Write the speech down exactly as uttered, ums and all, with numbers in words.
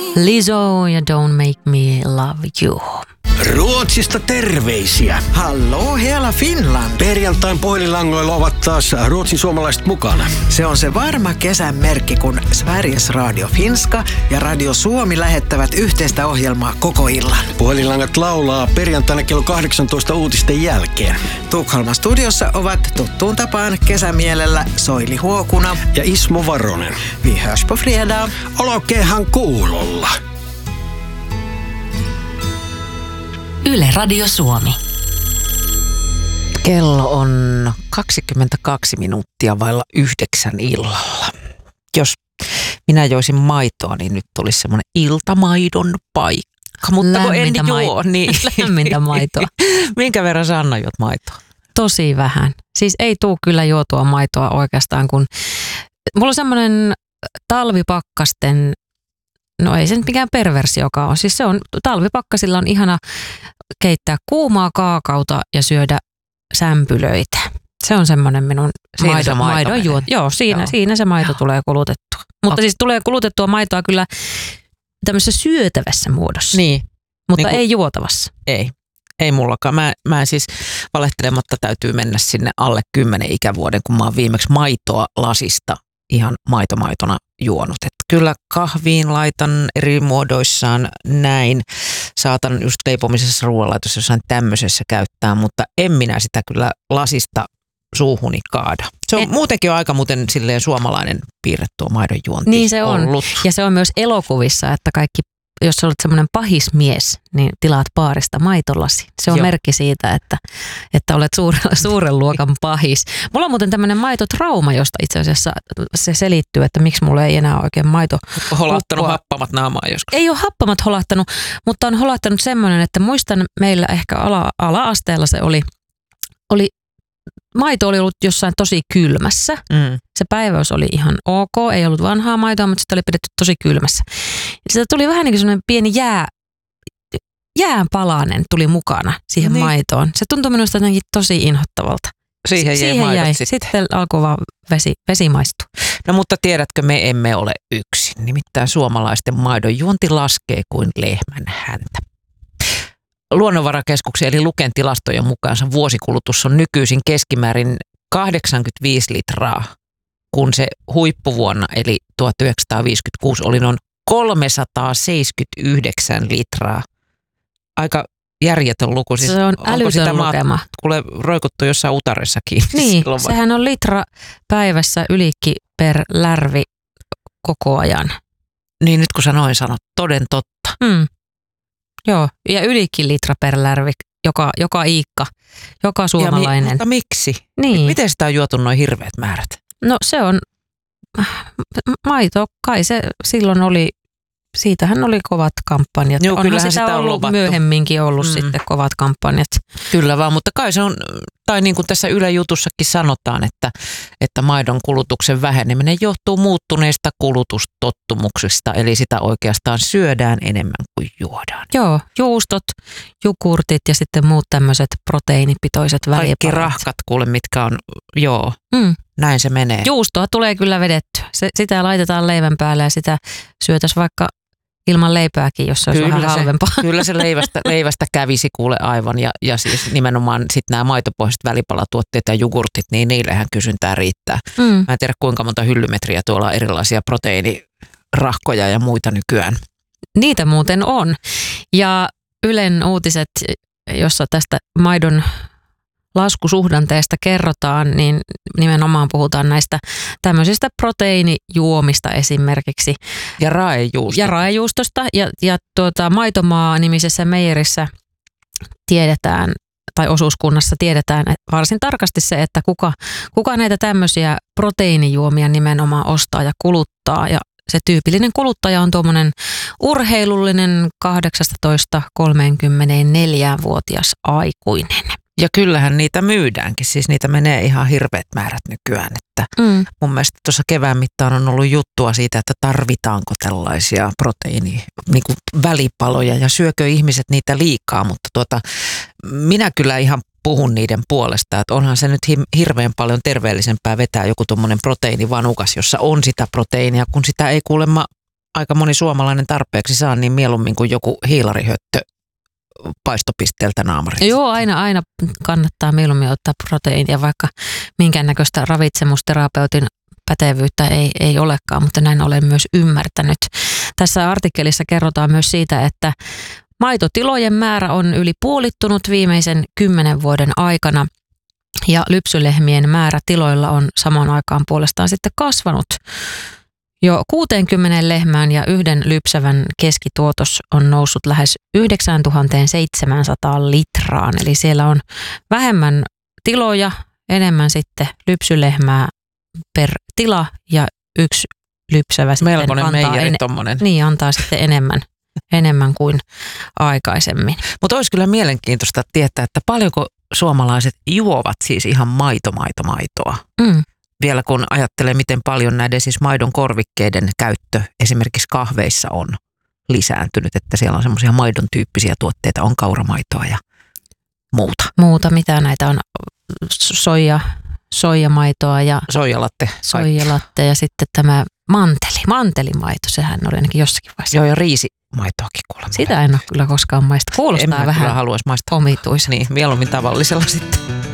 Lizzo ja Don't Make Me Love You. Ruotsista terveisiä. Hallå hela Finland. Perjantain puhelinlangoilla ovat taas Ruotsin suomalaiset mukana. Se on se varma kesän merkki, kun Sveriges Radio Finska ja Radio Suomi lähettävät yhteistä ohjelmaa koko illan. Puhelinlangat laulaa perjantaina kello kahdeksantoista uutisten jälkeen. Tukholman studiossa ovat tuttuun tapaan kesämielellä Soili Huokuna ja Ismo Varonen. Vi hörs på fredag. Olkeehan kuulolla. Yle Radio Suomi. Kello on kaksikymmentäkaksi minuuttia vailla yhdeksän illalla. Jos minä joisin maitoa, niin nyt olisi semmoinen iltamaidon paikka. Mutta kun en juo, niin... Lämmintä maitoa. Minkä verran sä Anna juot maitoa? Tosi vähän. Siis ei tuu kyllä juotua maitoa oikeastaan, kun... Mulla on semmoinen talvipakkasten... No ei se nyt mikään perversiokaan ole. Siis se on, talvipakkasilla on ihana keittää kuumaa kaakaota ja syödä sämpylöitä. Se on semmoinen minun maidon, maidon juot. Joo, siinä, Joo. siinä se maito Joo. tulee kulutettua. Mutta okay. siis tulee kulutettua maitoa kyllä tämmöisessä syötävässä muodossa. Niin. Mutta niin kuin, ei juotavassa. Ei. Ei mullakaan. Mä, mä siis valehtelematta täytyy mennä sinne alle kymmenen ikävuoden, kun mä oon viimeksi maitoa lasista ihan maitomaitona juonut. Et kyllä kahviin laitan eri muodoissaan näin. Saatan just leipomisessa ruoanlaitossa jossain tämmöisessä käyttää, mutta en minä sitä kyllä lasista suuhuni kaada. Se on en. muutenkin aika muuten silleen suomalainen piirre tuo maidon juonti. Niin se on. Ollut. Ja se on myös elokuvissa, että kaikki, jos olet semmoinen pahis mies, niin tilaat baarista maitolasi. Se on Joo. merkki siitä, että, että olet suuren, suuren luokan pahis. Mulla on muuten tämmöinen maitotrauma, josta itse asiassa se selittyy, että miksi mulla ei enää oikein maito. Holahtanut happamat naamaa joskus? Ei ole happamat holahtanut, mutta on holahtanut semmoinen, että muistan meillä ehkä ala, ala-asteella se oli, oli, maito oli ollut jossain tosi kylmässä. Mm. Se päiväys oli ihan ok, ei ollut vanhaa maitoa, mutta sitä oli pidetty tosi kylmässä. Ja sitä tuli vähän niin kuin semmoinen pieni jää, jäänpalanen tuli mukana siihen niin. maitoon. Se tuntui minusta jotenkin tosi inhottavalta. Siihen, Siihen jäi, jäi. Sitten. sitten alkoi vaan vesi, vesi maistua. No mutta tiedätkö, me emme ole yksin. Nimittäin suomalaisten maidon juonti laskee kuin lehmän häntä. Luonnonvarakeskuksen eli Luken tilastojen mukaansa vuosikulutus on nykyisin keskimäärin kahdeksankymmentäviisi litraa, kun se huippuvuonna eli tuhatyhdeksänsataaviisikymmentäkuusi oli noin kolmesataaseitsemänkymmentäyhdeksän litraa. Aika järjetön luku. Siis se on älytön lukema. Kuule roikuttu jossain utaressakin. Niin, sehän on litra päivässä ylikki per lärvi koko ajan. Niin nyt kun sä noin sanot, toden totta. Mm. Joo, ja ylikin litra per lärvi, joka, joka iikka, joka suomalainen. Mi- mutta miksi? Niin. Miten sitä on juotu noin hirveät määrät? No se on, maito kai se silloin oli, siitähän oli kovat kampanjat. Joo, onhan sitä, sitä on ollut luvattu. Myöhemminkin ollut mm. sitten kovat kampanjat. Kyllä vaan, mutta kai se on, tai niin kuin tässä Yle Jutussakin sanotaan, että, että maidon kulutuksen väheneminen johtuu muuttuneista kulutustottumuksista, eli sitä oikeastaan syödään enemmän kuin juodaan. Joo, juustot, jogurtit ja sitten muut tämmöiset proteiinipitoiset välipalat. Kaikki rahkat kuule, mitkä on, joo, mm. näin se menee. Juustoa tulee kyllä vedettyä. Se, sitä laitetaan leivän päälle ja sitä syötäisiin vaikka ilman leipääkin, jos se olisi kyllä vähän se, halvempaa. Kyllä se leivästä, leivästä kävisi kuule aivan ja, ja siis nimenomaan sitten nämä maitopohjaiset välipalatuotteet ja jogurtit, niin niillehän kysyntää riittää. Mm. Mä en tiedä kuinka monta hyllymetriä tuolla on erilaisia proteiinirahkoja ja muita nykyään. Niitä muuten on. Ja Ylen uutiset, jossa tästä maidon laskusuhdanteesta kerrotaan, niin nimenomaan puhutaan näistä tämmöisistä proteiinijuomista esimerkiksi. Ja raejuustosta. Ja raejuustosta. Ja, ja tuota, Maitomaa-nimisessä meijerissä tiedetään, tai osuuskunnassa tiedetään että varsin tarkasti se, että kuka, kuka näitä tämmöisiä proteiinijuomia nimenomaan ostaa ja kuluttaa. Ja se tyypillinen kuluttaja on tuommoinen urheilullinen kahdeksastatoista kolmekymmentäneljä-vuotias aikuinen. Ja kyllähän niitä myydäänkin, siis niitä menee ihan hirveät määrät nykyään. Että mm. mun mielestä tuossa kevään mittaan on ollut juttua siitä, että tarvitaanko tällaisia proteiini, niin kuin välipaloja ja syökö ihmiset niitä liikaa, mutta tuota, minä kyllä ihan puhun niiden puolesta, että onhan se nyt hirveän paljon terveellisempää vetää joku tuommoinen proteiinivanukas, jossa on sitä proteiinia, kun sitä ei kuulemma aika moni suomalainen tarpeeksi saa, niin mieluummin kuin joku hiilarihöttö paistopisteeltä naamarit. Joo, aina, aina kannattaa mieluummin ottaa proteiinia, vaikka minkäännäköistä ravitsemusterapeutin pätevyyttä ei, ei olekaan, mutta näin olen myös ymmärtänyt. Tässä artikkelissa kerrotaan myös siitä, että maitotilojen määrä on yli puolittunut viimeisen kymmenen vuoden aikana ja lypsylehmien määrä tiloilla on samaan aikaan puolestaan sitten kasvanut. Jo kuuteenkymmeneen lehmään ja yhden lypsävän keskituotos on noussut lähes yhdeksäntuhattaseitsemänsataa litraan. Eli siellä on vähemmän tiloja, enemmän sitten lypsylehmää per tila ja yksi lypsävä sitten melkoinen antaa, meijeri en, tommonen. niin, antaa sitten enemmän, enemmän kuin aikaisemmin. Mutta olisi kyllä mielenkiintoista tietää, että paljonko suomalaiset juovat siis ihan maito, maito, maitoa. Mm. Vielä kun ajattelee, miten paljon näiden siis maidon korvikkeiden käyttö esimerkiksi kahveissa on lisääntynyt, että siellä on semmoisia maidon tyyppisiä tuotteita, on kauramaitoa ja muuta. Muuta, mitä näitä on, soija, soijamaitoa ja Soijalatte. soijalatte ja sitten tämä manteli, mantelimaito, sehän oli ainakin jossakin vaiheessa. Joo, ja riisimaitoakin kuulemma. Sitä en ole kyllä koskaan maista. Kuulostaa en vähän haluaisi maistaa. omituiselta. Niin, mieluummin tavallisella sitten.